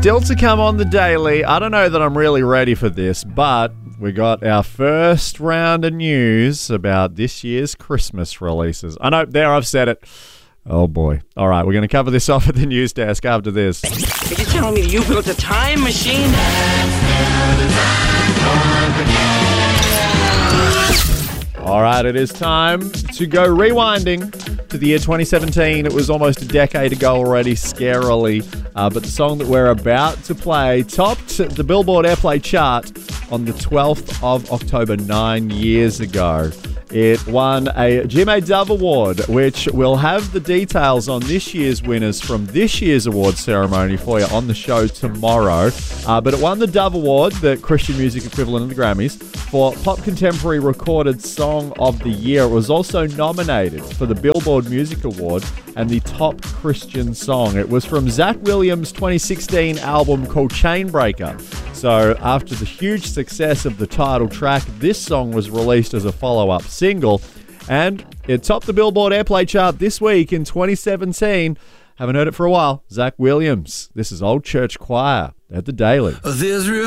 Still to come on the Daily. I don't know that I'm really ready for this, but we got our first round of news about this year's Christmas releases. I know, there, I've said it. Oh boy. All right, we're going to cover this off at the news desk after this. Are you telling me that you built a time machine? All right, it is time to go rewinding to the year 2017. It was almost a decade ago already, scarily. But the song that we're about to play topped the Billboard Airplay chart on the 12th of October 9 years ago. It won a Jim A. Dove Award, which we'll have the details on this year's winners from this year's award ceremony for you on the show tomorrow. But it won the Dove Award, the Christian music equivalent of the Grammys, for Pop Contemporary Recorded Song of the Year. It was also nominated for the Billboard Music Award and the Top Christian Song. It was from Zach Williams' 2016 album called Chainbreaker. So after the huge success of the title track, this song was released as a follow-up single, and it topped the Billboard Airplay chart this week in 2017. Haven't heard it for a while. Zach Williams. This is Old Church Choir at the Daily.